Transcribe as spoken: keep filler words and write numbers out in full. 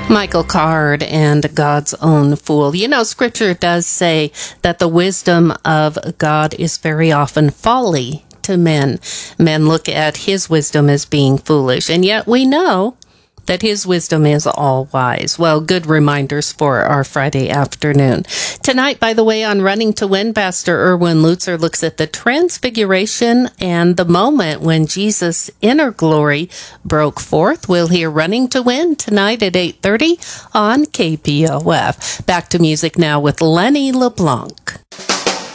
Michael Card and God's Own Fool. You know, Scripture does say that the wisdom of God is very often folly to men. Men look at his wisdom as being foolish, and yet we know that his wisdom is all wise. Well, good reminders for our Friday afternoon. Tonight, by the way, on Running to Win, Pastor Erwin Lutzer looks at the transfiguration and the moment when Jesus' inner glory broke forth. We'll hear Running to Win tonight at eight thirty on K P O F. Back to music now with Lenny LeBlanc.